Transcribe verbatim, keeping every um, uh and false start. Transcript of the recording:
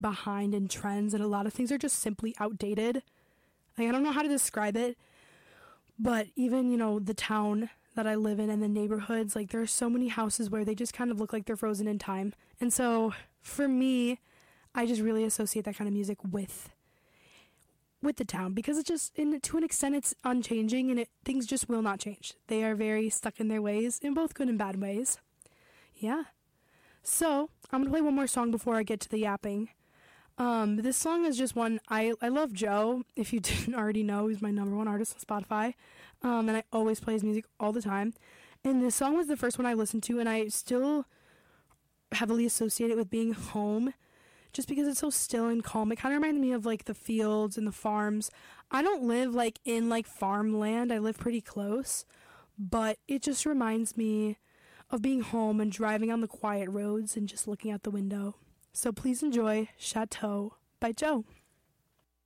behind in trends, and a lot of things are just simply outdated. Like, I don't know how to describe it, but even, you know, the town that I live in and the neighborhoods, like, there are so many houses where they just kind of look like they're frozen in time. And so for me, I just really associate that kind of music with with the town, because it's just, in to an extent, it's unchanging, and it things just will not change. They are very stuck in their ways, in both good and bad ways. Yeah. So I'm gonna play one more song before I get to the yapping. Um, this song is just one, I, I love Joe. If you didn't already know, he's my number one artist on Spotify. Um, and I always play his music all the time. And this song was the first one I listened to, and I still heavily associate it with being home, just because it's so still and calm. It kind of reminds me of, like, the fields and the farms. I don't live, like, in, like, farmland. I live pretty close. But it just reminds me of being home and driving on the quiet roads and just looking out the window. So please enjoy Chateau by Joe.